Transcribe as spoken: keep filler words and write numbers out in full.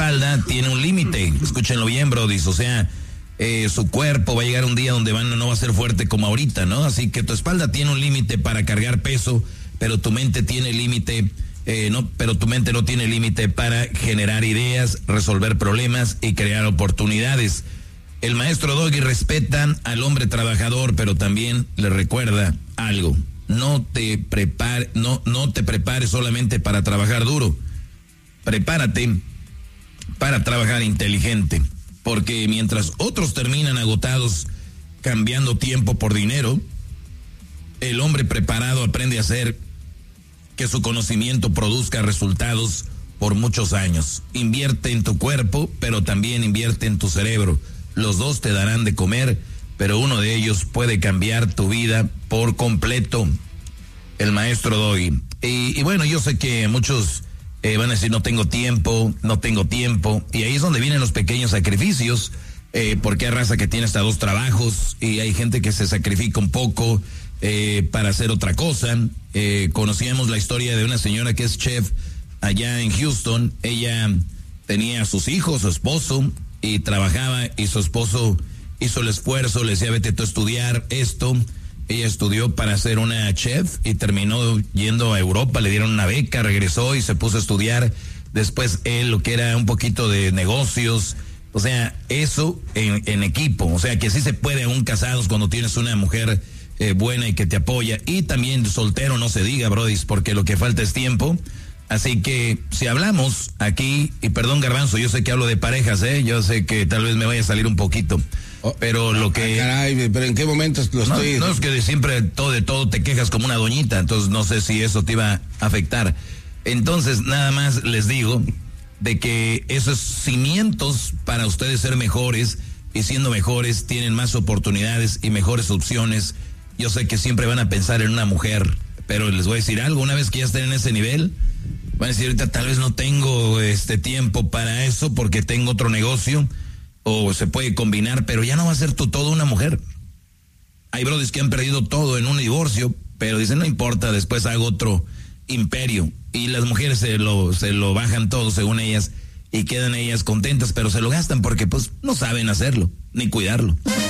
espalda tiene un límite. Escúchenlo bien, brodis. O sea, eh, su cuerpo va a llegar un día donde van, no va a ser fuerte como ahorita, ¿no? Así que tu espalda tiene un límite para cargar peso, pero tu mente tiene límite, eh, no, pero tu mente no tiene límite para generar ideas, resolver problemas y crear oportunidades. El maestro Doggy respeta al hombre trabajador, pero también le recuerda algo. No te prepare, no, no te prepares solamente para trabajar duro. Prepárate para trabajar inteligente, porque mientras otros terminan agotados cambiando tiempo por dinero, el hombre preparado aprende a hacer que su conocimiento produzca resultados por muchos años. Invierte en tu cuerpo, pero también invierte en tu cerebro. Los dos te darán de comer, pero uno de ellos puede cambiar tu vida por completo. El maestro Doggy. Y, y bueno, yo sé que muchos eh, van a decir no tengo tiempo, no tengo tiempo. Y ahí es donde vienen los pequeños sacrificios, eh, porque hay raza que tiene hasta dos trabajos y hay gente que se sacrifica un poco eh, para hacer otra cosa. Eh, conocíamos la historia de una señora que es chef allá en Houston. Ella tenía a sus hijos, su esposo, y trabajaba, y su esposo hizo el esfuerzo, le decía vete tú a estudiar esto. Ella estudió para ser una chef y terminó yendo a Europa, le dieron una beca, regresó y se puso a estudiar. Después él lo que era un poquito de negocios, o sea, eso en, en equipo, o sea que sí se puede aún casados cuando tienes una mujer eh, buena y que te apoya, y también soltero no se diga, brodis, porque lo que falta es tiempo. Así que si hablamos aquí, y perdón Garbanzo, yo sé que hablo de parejas, eh, yo sé que tal vez me vaya a salir un poquito, oh, pero lo que... Ah, caray, pero ¿en qué momentos lo no, estoy...? No, es que de siempre todo de todo te quejas como una doñita, entonces no sé si eso te iba a afectar. Entonces nada más les digo de que esos cimientos para ustedes ser mejores, y siendo mejores tienen más oportunidades y mejores opciones. Yo sé que siempre van a pensar en una mujer, pero les voy a decir algo, una vez que ya estén en ese nivel, van a decir ahorita tal vez no tengo este tiempo para eso porque tengo otro negocio, o se puede combinar, pero ya no va a ser tú todo una mujer. Hay brodis que han perdido todo en un divorcio, pero dicen no importa, después hago otro imperio, y las mujeres se lo, se lo bajan todo según ellas y quedan ellas contentas, pero se lo gastan porque pues no saben hacerlo, ni cuidarlo.